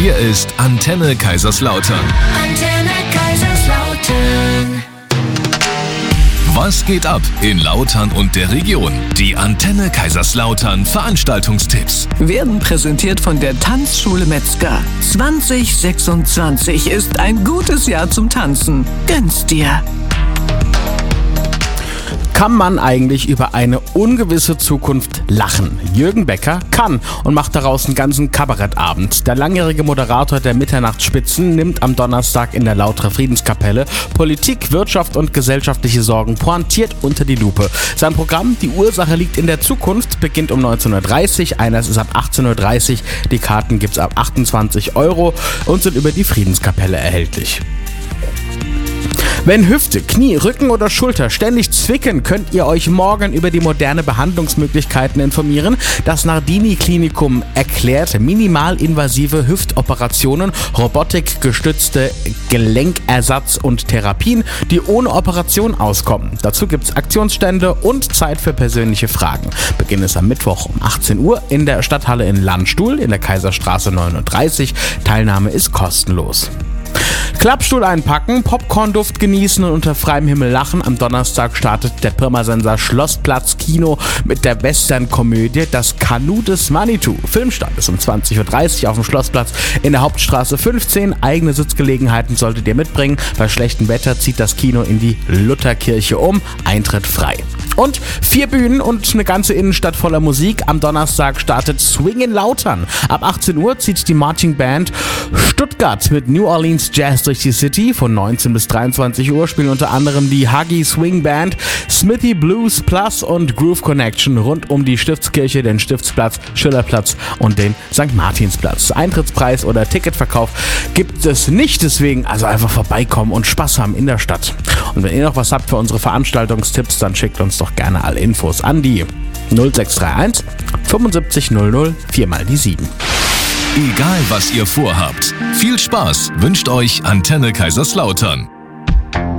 Hier ist Antenne Kaiserslautern. Antenne Kaiserslautern. Was geht ab in Lautern und der Region? Die Antenne Kaiserslautern Veranstaltungstipps. Werden präsentiert von der Tanzschule Metzger. 2026 ist ein gutes Jahr zum Tanzen. Gönn's dir. Kann man eigentlich über eine ungewisse Zukunft lachen? Jürgen Becker kann und macht daraus einen ganzen Kabarettabend. Der langjährige Moderator der Mitternachtsspitzen nimmt am Donnerstag in der Lauterer Friedenskapelle Politik, Wirtschaft und gesellschaftliche Sorgen pointiert unter die Lupe. Sein Programm Die Ursache liegt in der Zukunft beginnt um 19.30 Uhr, Einlass ist ab 18.30 Uhr, die Karten gibt's ab 28 € und sind über die Friedenskapelle erhältlich. Wenn Hüfte, Knie, Rücken oder Schulter ständig zwicken, könnt ihr euch morgen über die moderne Behandlungsmöglichkeiten informieren. Das Nardini-Klinikum erklärt minimalinvasive Hüftoperationen, robotikgestützte Gelenkersatz und Therapien, die ohne Operation auskommen. Dazu gibt es Aktionsstände und Zeit für persönliche Fragen. Beginn ist am Mittwoch um 18 Uhr in der Stadthalle in Landstuhl in der Kaiserstraße 39. Teilnahme ist kostenlos. Klappstuhl einpacken, Popcornduft genießen und unter freiem Himmel lachen. Am Donnerstag startet der Pirmasens Schlossplatz-Kino mit der Western-Komödie Das Kanu des Manitou. Filmstart ist um 20.30 Uhr auf dem Schlossplatz in der Hauptstraße 15. Eigene Sitzgelegenheiten solltet ihr mitbringen. Bei schlechtem Wetter zieht das Kino in die Lutherkirche um. Eintritt frei. Und 4 Bühnen und eine ganze Innenstadt voller Musik. Am Donnerstag startet Swing in Lautern. Ab 18 Uhr zieht die Marching Band Stuttgart mit New Orleans Jazz durch die City. Von 19 bis 23 Uhr spielen unter anderem die Huggy Swing Band, Smithy Blues Plus und Groove Connection rund um die Stiftskirche, den Stiftsplatz, Schillerplatz und den St. Martinsplatz. Eintrittspreis oder Ticketverkauf gibt es nicht, deswegen also einfach vorbeikommen und Spaß haben in der Stadt. Und wenn ihr noch was habt für unsere Veranstaltungstipps, dann schickt uns doch gerne alle Infos an die 0631 75 00 4 mal die 7. Egal was ihr vorhabt, viel Spaß wünscht euch Antenne Kaiserslautern.